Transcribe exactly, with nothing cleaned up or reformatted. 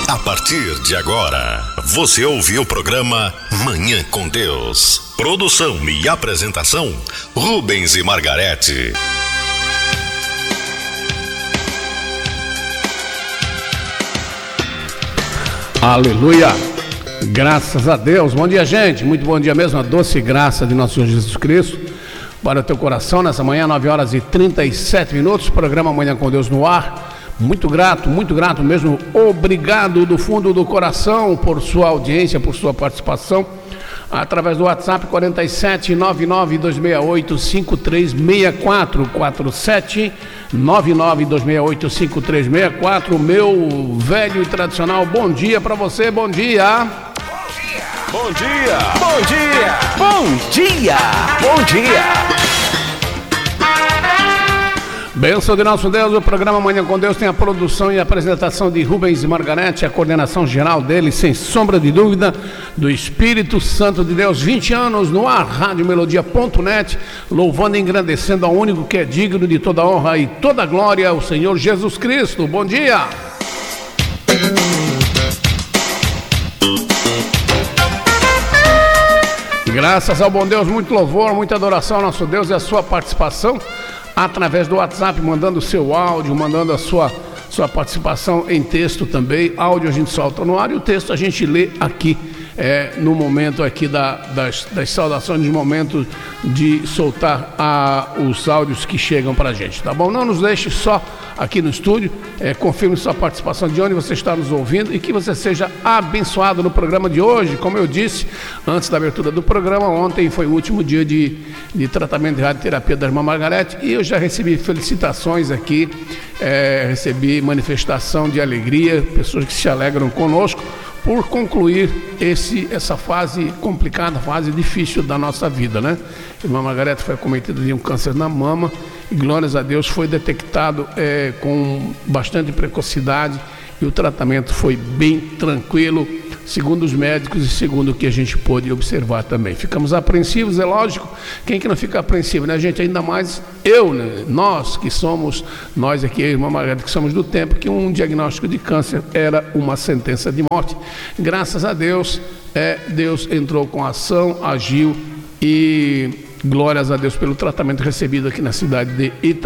A partir de agora, você ouviu o programa Manhã com Deus. Produção e apresentação, Rubens e Margarete. Aleluia! Graças a Deus. Bom dia, gente. Muito bom dia mesmo. A doce graça de nosso Senhor Jesus Cristo para o teu coração nessa manhã, nove horas e trinta e sete minutos. Programa Manhã com Deus no ar. Muito grato, muito grato mesmo. Obrigado do fundo do coração por sua audiência, por sua participação. Através do WhatsApp quarenta e sete, nove nove dois seis oito, cinco três seis quatro, quarenta e sete, nove nove dois seis oito, cinco três seis quatro. Meu velho e tradicional bom dia para você, bom dia. Bom dia. Bom dia. Bom dia. Bom dia. Bênção de nosso Deus. O programa Manhã com Deus tem a produção e a apresentação de Rubens e Margarete, a coordenação geral dele, sem sombra de dúvida, do Espírito Santo de Deus. vinte anos no ar, rádio melodia ponto net, louvando e engrandecendo ao único que é digno de toda honra e toda glória, o Senhor Jesus Cristo. Bom dia. Graças ao bom Deus, muito louvor, muita adoração ao nosso Deus e a sua participação através do WhatsApp, mandando o seu áudio, mandando a sua, sua participação em texto também. Áudio a gente solta no ar e o texto a gente lê aqui, é, no momento aqui da, das, das saudações, no momento de soltar a, os áudios que chegam pra gente, tá bom? Não nos deixe só aqui no estúdio, é, confirme sua participação de onde você está nos ouvindo e que você seja abençoado no programa de hoje. Como eu disse antes da abertura do programa, ontem foi o último dia de, de tratamento de radioterapia da irmã Margarete e eu já recebi felicitações aqui, é, recebi manifestação de alegria, pessoas que se alegram conosco por concluir esse, essa fase complicada, fase difícil da nossa vida, né? A irmã Margarete foi acometida de um câncer na mama e, glórias a Deus, foi detectado é, com bastante precocidade e o tratamento foi bem tranquilo, segundo os médicos e segundo o que a gente pôde observar também. Ficamos apreensivos, é lógico. Quem que não fica apreensivo, né, gente? Ainda mais eu, né? Nós que somos, nós aqui, a irmã Margarete, que somos do tempo que um diagnóstico de câncer era uma sentença de morte. Graças a Deus, é, Deus entrou com a ação, agiu e glórias a Deus pelo tratamento recebido aqui na cidade de Ita.